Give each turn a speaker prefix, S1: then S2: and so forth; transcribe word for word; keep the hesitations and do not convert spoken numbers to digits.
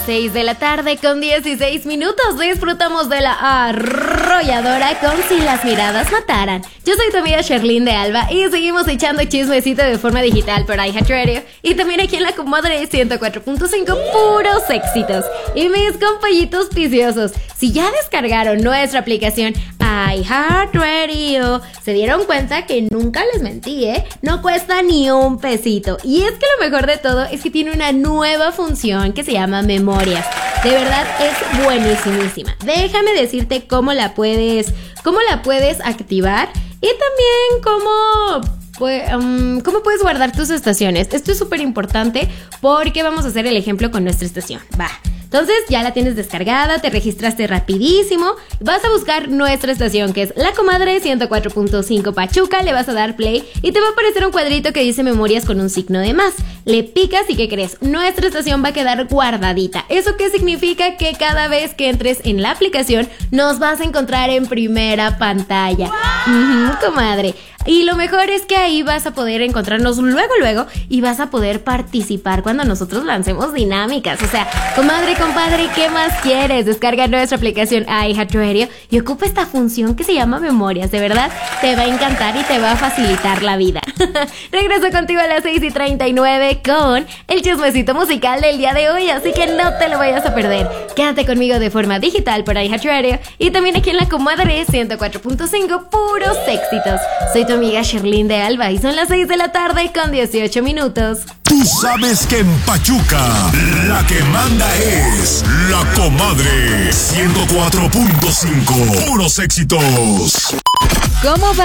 S1: seis de la tarde con dieciséis minutos. Disfrutamos de la arrolladora con Si las miradas mataran. Yo soy tu amiga Sherlyn de Alba y seguimos echando chismecito de forma digital por iHeartRadio y también aquí en la comadre ciento cuatro punto cinco, puros éxitos. Y mis compañitos viciosos, si ya descargaron nuestra aplicación iHeartRadio, se dieron cuenta que nunca les mentí, ¿eh? No cuesta ni un pesito. Y es que lo mejor de todo es que tiene una nueva función que se llama Memorias. De verdad es buenísima. Déjame decirte cómo la puedes, cómo la puedes activar y también cómo... Pues, um, ¿cómo puedes guardar tus estaciones? Esto es súper importante porque vamos a hacer el ejemplo con nuestra estación. Va. Entonces ya la tienes descargada, te registraste rapidísimo, vas a buscar nuestra estación que es La Comadre ciento cuatro punto cinco Pachuca, le vas a dar play y te va a aparecer un cuadrito que dice Memorias con un signo de más. Le picas y ¿qué crees? Nuestra estación va a quedar guardadita. ¿Eso qué significa? Que cada vez que entres en la aplicación nos vas a encontrar en primera pantalla. ¡Wow! Uh-huh, comadre. Y lo mejor es que ahí vas a poder encontrarnos luego, luego y vas a poder participar cuando nosotros lancemos dinámicas. O sea, comadre, compadre, ¿qué más quieres? Descarga nuestra aplicación iHeartRadio y ocupa esta función que se llama Memorias. De verdad, te va a encantar y te va a facilitar la vida. Regreso contigo a las seis y treinta y nueve con el chismecito musical del día de hoy, así que no te lo vayas a perder. Quédate conmigo de forma digital por iHeartRadio y también aquí en la comadre ciento cuatro punto cinco, puros éxitos. Soy tu amiga Sherlyn de Alba y son las seis de la tarde con dieciocho minutos.
S2: Tú sabes que en Pachuca la que manda es la comadre ciento cuatro punto cinco, puros éxitos.
S3: ¿Cómo va?